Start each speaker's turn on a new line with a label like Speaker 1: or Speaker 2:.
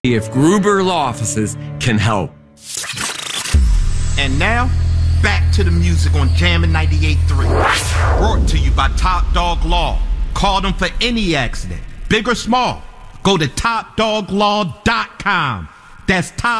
Speaker 1: if Gruber Law Offices can help.
Speaker 2: And now, back to the music on Jammin' 98.3. Brought to you by Top Dog Law. Call them for any accident, big or small. Go to topdoglaw.com. That's Top